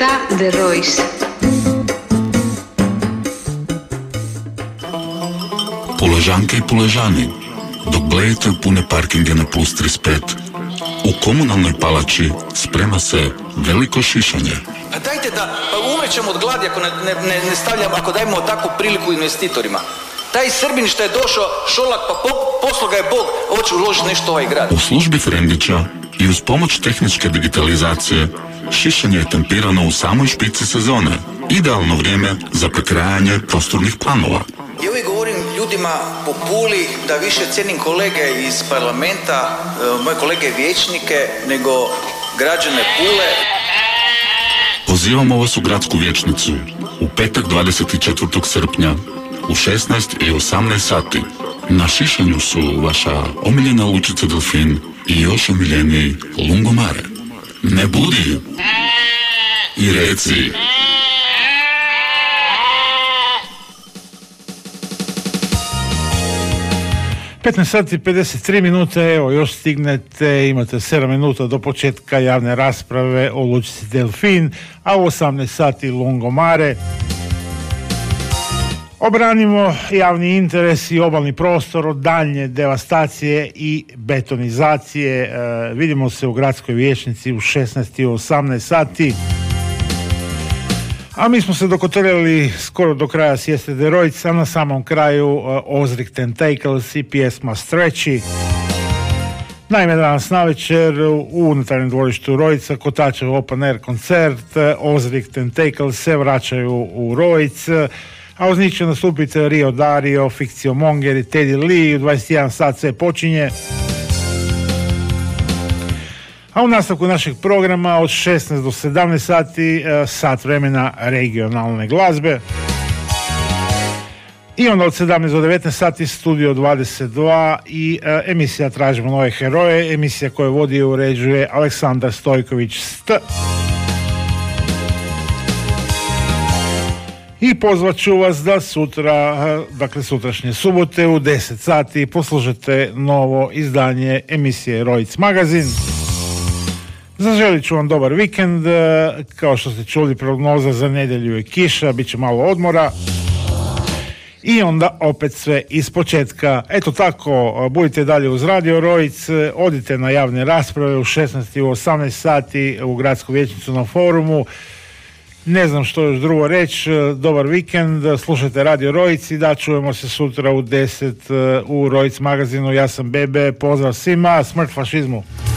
Fiesta de Rois. Puležanke i puležani, dok blejete pune parkinge na plus 35, u komunalnoj palači sprema se veliko šišanje. Pa dajte da, pa umrećemo od gladi ako ne stavljamo, ako dajemo takvu priliku investitorima. Taj Srbin što je došao, Šolak, pa poslo ga je Bog, hoće uložiti nešto u ovaj grad. U službi Frendića i uz pomoć tehničke digitalizacije, šišanje je tempirano u samoj špici sezone. Idealno vrijeme za prekrajanje prostornih planova. Ja uvijek govorim ljudima po Puli da više cijenim kolege iz parlamenta, moje kolege vijećnike, nego građane Pule. Pozivamo vas u gradsku vijećnicu u petak 24. srpnja u 16 i 18 sati. Na šišanju su vaša omiljena lučica Delfin i još omiljeniji Lungomare. Ne budi i reci. 15 sati 53 minute, evo još stignete, imate 7 minuta do početka javne rasprave o lučici Delfin, a u 18 sati Lungomare. Obranimo javni interes i obalni prostor od daljnje devastacije i betonizacije. Vidimo se u gradskoj vijećnici u 16 i 18 sati. A mi smo se dokotrljali skoro do kraja Sieste de Roiz, a na samom kraju Ozric Tentacles i pjesma Stretchy. Naime, danas navečer u unutarnjem dvorištu Rojca Kotačev Open Air koncert, Ozric Tentacles se vraćaju u Rojc, a uz njih će nastupiti Rio Dario, Fikcio Monger i Teddy Lee. U 21 sat sve počinje. A u nastavku našeg programa od 16 do 17 sati sat vremena regionalne glazbe. I onda od 17 do 19 sati Studio 22 i emisija Tražimo nove heroje, emisija koju vodi i uređuje Aleksandar Stojković-St. I pozvat ću vas da sutra, dakle sutrašnje subote u 10 sati poslušate novo izdanje emisije Roic Magazin. Zaželit ću vam dobar vikend, kao što ste čuli prognoza za nedjelju je kiša, bit će malo odmora i onda opet sve ispočetka. Eto tako, budite dalje uz Radio Roic, odite na javne rasprave u 16 i u 18 sati u gradsku vijećnicu na forumu. Ne znam što još drugo reći, dobar vikend, slušajte Radio Roic i da čujemo se sutra u 10 u Roic magazinu. Ja sam Bebe, pozdrav svima, smrt fašizmu.